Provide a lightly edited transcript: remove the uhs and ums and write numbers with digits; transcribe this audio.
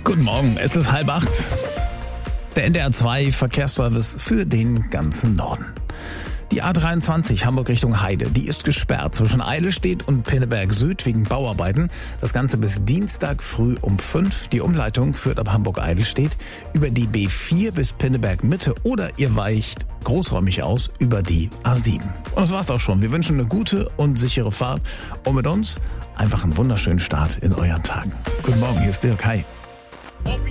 Guten Morgen, es ist 7:30. Der NDR 2 Verkehrsservice für den ganzen Norden. Die A23 Hamburg Richtung Heide, die ist gesperrt zwischen Eilestedt und Pinneberg Süd wegen Bauarbeiten. Das Ganze bis Dienstag früh um 5. Die Umleitung führt ab Hamburg-Eidelstedt über die B4 bis Pinneberg Mitte oder ihr weicht großräumig aus über die A7. Und das war's auch schon. Wir wünschen eine gute und sichere Fahrt und mit uns einfach einen wunderschönen Start in euren Tagen. Guten Morgen, hier ist Dirk. Hi.